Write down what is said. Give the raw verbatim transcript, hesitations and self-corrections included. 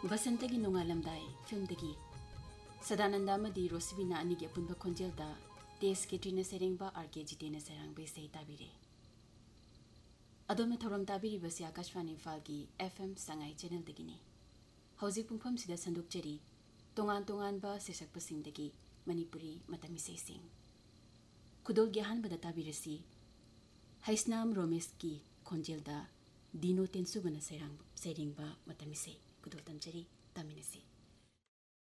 वसंतगी नोंगालमदाई फिल्मदगी सदानंदा रोसबीना अनिगी अपुनबा खोंजेलदा तेज के Trina सेरेंगबा are के जितेना सेरांगबे से ताबिरे अदोमना थौरम ताबिरिबसी आकाशवाणी इम्फाल की एफएम संगाई चैनल दगिनी हौजिक पुंफम सिदा संदुकचरी तोंगान तोंगानबा सेसकपसिंगदगी मणिपुरी मतमिसेसिंग खुदोल ग्याहान बदा ताबिरसी हैसनाम रोमेश की खोंजेलदा दिनो तेंसुबना सेरांग सेरिंगबा मतमिसे खुदोल तमचरी तमिनसी।